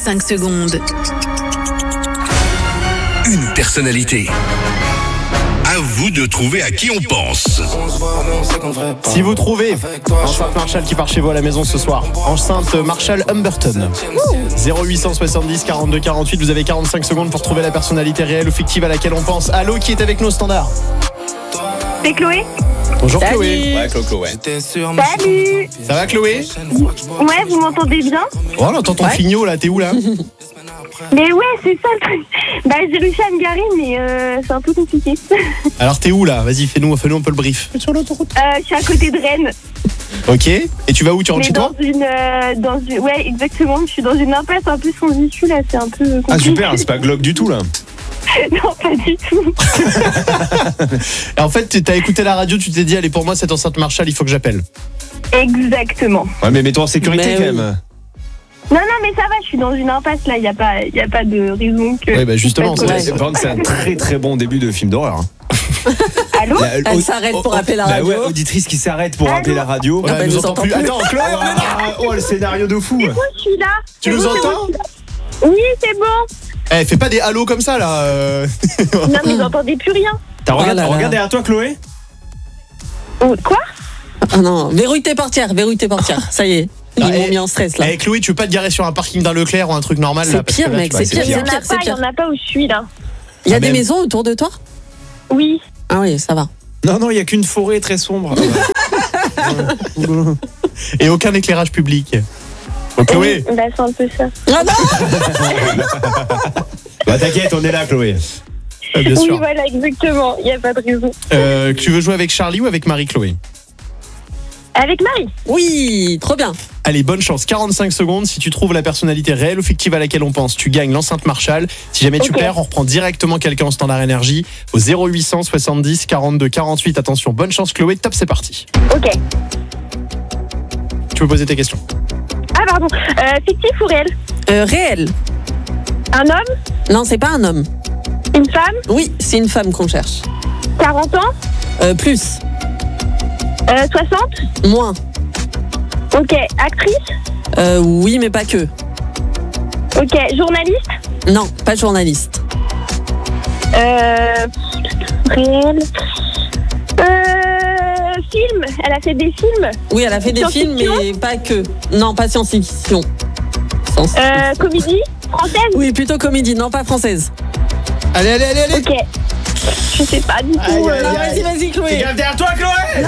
5 secondes. Une personnalité. À vous de trouver à qui on pense. Si vous trouvez enceinte Marshall qui part chez vous à la maison ce soir, enceinte Marshall Humberton, 0870 42 48, vous avez 45 secondes pour trouver la personnalité réelle ou fictive à laquelle on pense. Allô, qui est avec nous au standard? C'est Chloé. Bonjour. Salut. Chloé. Ouais, Chloé. Salut. Ça va Chloé? Ouais, vous m'entendez bien? Oh, on entend ton fignot là, t'es où là? Mais ouais, c'est ça le truc. Bah, j'ai réussi à me garer, mais c'est un peu compliqué. Alors t'es où là? Vas-y, fais-nous un peu le brief. Je suis à côté de Rennes. Ok, et tu vas où? Tu rentres chez toi? Ouais, exactement. Je suis dans une impasse un peu sans issue là, c'est un peu compliqué. Ah super, c'est pas glauque du tout là. Non, pas du tout. Et en fait, t'as écouté la radio, tu t'es dit, allez, pour moi, cette enceinte Marshall, il faut que j'appelle. Exactement. Ouais, mais mets-toi en sécurité Mais quand oui. même. Non, mais ça va, je suis dans une impasse là, y a pas de raison que... Ouais, bah justement, Ouais. Par contre, c'est un très très bon début de film d'horreur. Allô? Elle s'arrête pour appeler la radio. Bah ouais, auditrice qui s'arrête pour Allô appeler la radio. Voilà, bah, elle elle nous nous entend entend plus. plus. Attends, Chloé, Oh, le scénario de fou. Moi, je suis là. tu C'est nous bon, c'est bon, entends? je suis là. Oui, c'est bon. Eh, fais pas des halos comme ça là. Non, mais vous entendez plus rien. Regarde là là. derrière toi, Chloé. Quoi? Ah non, verrouille tes portières. Ça y est, ils Ah, m'ont mis en stress là. Eh, Chloé, tu veux pas te garer sur un parking d'un Leclerc ou un truc normal là, C'est parce que pire, là, mec, tu vois, c'est pire, Il y en a c'est pas, pire. où je suis là. Il y a Ah, des même. maisons autour de toi? Oui. Ah oui, ça va. Non, il y a qu'une forêt très sombre. Et aucun éclairage public. Bon, Chloé, Bah, c'est un peu ça. Ah non. Bah t'inquiète, on est là, Chloé. bien Oui, sûr. voilà, exactement. Il n'y a pas de raison. Tu veux jouer avec Charlie ou avec Marie-Chloé? Avec Marie. Oui, trop bien. Allez, bonne chance, 45 secondes. Si tu trouves la personnalité réelle ou fictive à laquelle on pense, tu gagnes l'enceinte Marshall. Si jamais tu Ok. perds, on reprend directement quelqu'un en standard énergie au 0800 70 42 48. Attention, bonne chance Chloé, top, c'est parti. Ok. Tu peux poser tes questions. Ah, pardon. Fictif ou réel? Réel. Un homme? Non, c'est pas un homme. Une femme? Oui, c'est une femme qu'on cherche. 40 ans? Plus. 60? Moins. Ok. Actrice? Oui, mais pas que. Ok. Journaliste? Non, pas journaliste. Réel? Film? Elle a fait des films? Oui, elle a fait des films, Science-fiction? mais pas que. Non, pas science-fiction. Comédie? Française? Oui, plutôt comédie, non pas française. Allez. Ok. Je sais pas du tout. Aïe, aïe, Non, aïe. vas-y, Chloé. derrière toi, Chloé.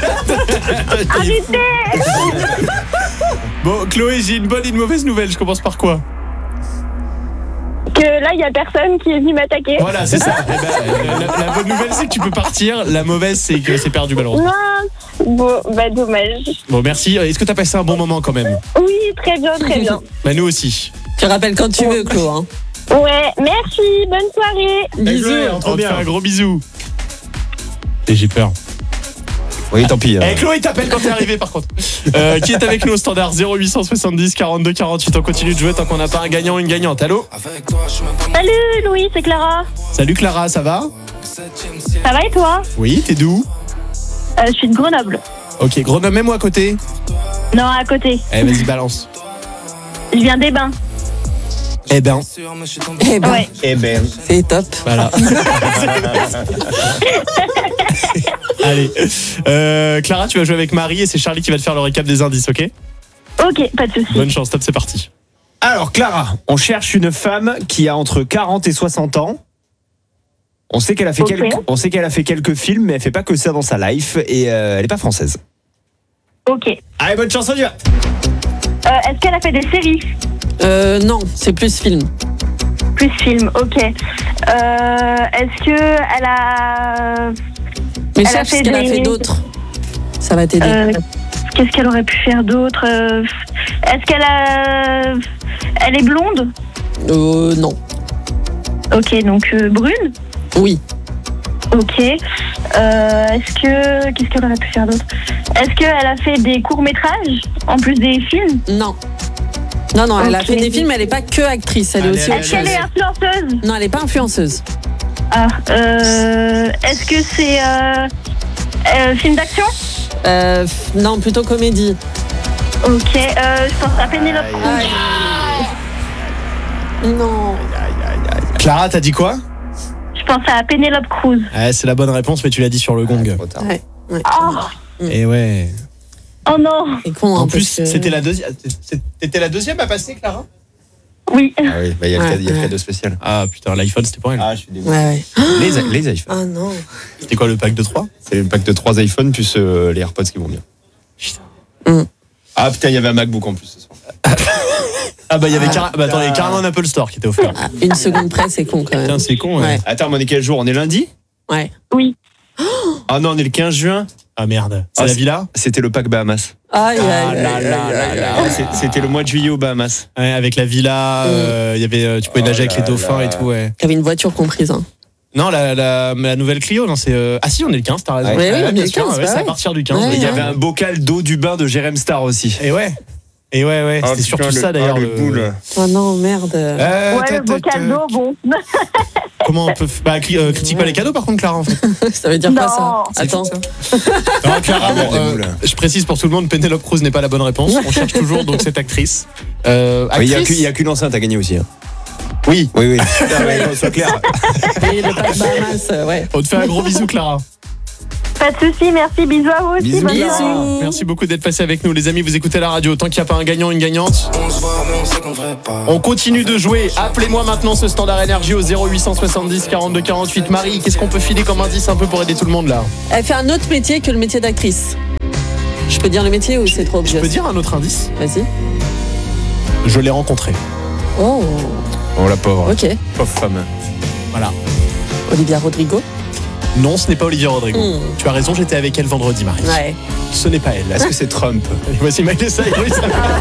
Arrêtez! Bon, Chloé, j'ai une bonne et une mauvaise nouvelle. Je commence par quoi? Que là, il y a personne qui est venu m'attaquer. Voilà, c'est ça. Eh ben, la bonne nouvelle, c'est que tu peux partir. La mauvaise, c'est que c'est perdu, malheureusement. Non. Bon, bah dommage. Bon, merci. Est-ce que t'as passé un bon moment quand même? Oui, très bien, très bien. Bah, nous aussi. Tu rappelles quand tu veux, Chloé. Hein. Ouais, merci, bonne soirée. Bisous. On te fait un gros bisou. Et j'ai peur. Oui, tant pis. Eh, Chloé t'appelle quand t'es arrivé par contre. Qui est avec nous au standard 0870 42 48. On continue de jouer tant qu'on n'a pas un gagnant ou une gagnante. Allô? Salut Louis, c'est Clara. Salut Clara, ça va? Ça va et toi? Oui, t'es d'où? Je suis de Grenoble. Ok, Grenoble, mets-moi à côté. Non, à côté. Eh, vas-y, balance. Je viens des Bains. Eh ben, Eh ben, Ouais. Eh ben. c'est top. voilà. Allez. Clara, tu vas jouer avec Marie et c'est Charlie qui va te faire le récap des indices, ok? Ok, pas de soucis. Bonne chance, top, c'est parti. Alors, Clara, on cherche une femme qui a entre 40 et 60 ans. On sait qu'elle a fait, Ok. on sait qu'elle a fait quelques films, mais elle fait pas que ça dans sa life et elle est pas française. Ok. Allez, bonne chance, on y va. Est-ce qu'elle a fait des séries? Non, c'est plus film. Plus films, ok. Est-ce que elle a... Mais Elle a cherche fait ce qu'elle a des- fait d'autre. Ça va t'aider. Qu'est-ce qu'elle aurait pu faire d'autre? Est-ce qu'elle a... Elle est blonde? Non. Ok, donc brune? Oui. Ok. Qu'est-ce qu'elle aurait pu faire d'autre? Est-ce qu'elle a fait des courts-métrages en plus des films? Non. Non, elle a Ok. fait des films, elle n'est pas que actrice, elle est aussi autre Est-ce qu'elle chose. est influenceuse? Non, elle n'est pas influenceuse. Ah, est-ce que c'est film d'action? Non, plutôt comédie. Ok, je pense à Pénélope Cruz. Non. Clara, t'as dit quoi? Je pense à Penelope Cruz. Ouais, c'est la bonne réponse, mais tu l'as dit sur le gong. Trop tard. Ouais. Oh, Et ouais. oh non. C'est con, hein, En plus, parce que- c'était la deuxième. C'était la deuxième à passer, Clara? Oui. Ah oui, bah, il y a Ouais, le cadeau spécial. Ah putain, l'iPhone, c'était pas elle. Ah, je suis désolé. Ouais. Les iPhones. Ah non. C'était quoi le pack de 3? C'est le pack de 3 iPhones plus les AirPods qui vont bien. Mm. Ah putain, il y avait un MacBook en plus ce soir. Ah bah il y avait carrément un Apple Store qui était offert. Ah, une seconde près, c'est con quand même. Putain, c'est con. Ouais. Attends, mais on est quel jour? On est lundi? Ouais. Oui. Ah non, on est le 15 juin. Ah merde. C'est Ah, la c'est- villa? C'était le pack Bahamas. Aïe, Ah aïe, là aïe, là aïe, là aïe, là. aïe. C'était le mois de juillet aux Bahamas. Ouais, avec la villa, il y avait, tu pouvais nager avec les dauphins et tout, ouais. T'avais une voiture comprise. Hein. Non, la nouvelle Clio, non, c'est. Ah si, on est le 15, t'as raison. Ouais, oui, on est bien le sûr, 15, ouais, c'est ouais. à partir du 15. Ouais, les Il y gars. avait un bocal d'eau du bain de Jérém Star aussi. Et ouais. C'était surtout ça d'ailleurs. Oh non, merde. Ouais, le bocal d'eau, bon. Comment on peut. Bah, critique pas les cadeaux par contre, Clara, en fait. Ça veut dire quoi ça? Non. Attends. Non, Clara, bon, des boules. je précise pour tout le monde, Penelope Cruz n'est pas la bonne réponse. On cherche toujours donc cette actrice. Il Actrice. n'y a qu'une enceinte à gagner aussi. Hein. Oui, oui. C'est clair. Et le pack Bahamas, ouais. On te fait un gros bisou, Clara. Pas de soucis, merci, bisous à vous aussi. Bisous. bonne journée. Bisous. Merci beaucoup d'être passé avec nous, les amis. Vous écoutez la radio. Tant qu'il n'y a pas un gagnant, une gagnante. On continue de jouer. Appelez-moi maintenant ce standard énergie au 0870 42 48. Marie, qu'est-ce qu'on peut filer comme indice un peu pour aider tout le monde là? Elle fait un autre métier que le métier d'actrice. Je peux dire le métier ou c'est trop Je obvious? peux dire un autre indice? Vas-y. Je l'ai rencontré. Oh, Oh la pauvre. ok. Pauvre femme. Voilà. Olivia Rodrigo. Non, ce n'est pas Olivia Rodrigo. Tu as raison, j'étais avec elle vendredi, Marie. Ouais. Ce n'est pas elle. Est-ce que c'est Trump? Voici Miley Cyrus.